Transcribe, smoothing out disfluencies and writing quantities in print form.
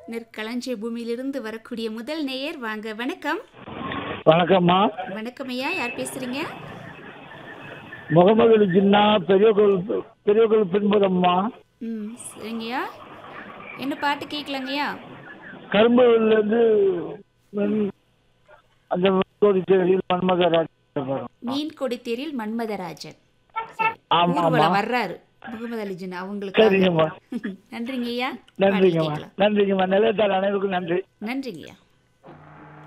நெற்களஞ்சிய பூமியிலிருந்து வரக்கூடிய முதல் நேயர் வாங்க. வணக்கம். வணக்கம்மா. வணக்கம் ஐயா, யார் பேசுறீங்க? முகமது ஜின்னா பெரிய கோயில் பின்புறம்மா. சரிங்கய்யா, என்ன பாட்டு கேட்கலாங்கய்யா? கரும்புலேருந்து அந்த கோடிச்சேரியில் மன்மதராஜன். மீன் கொடித்தேரில் மன்மதராஜன். சரி, ஆமாம்மா. ஊர்வலம் வர்றாரு முகமது அலி ஜின்னா அவங்களுக்கு. சரிங்கம்மா. நன்றிங்கய்யா. நன்றிங்கம்மா. நிலையத்தார் அனைவருக்கும் நன்றி. நன்றிங்கய்யா.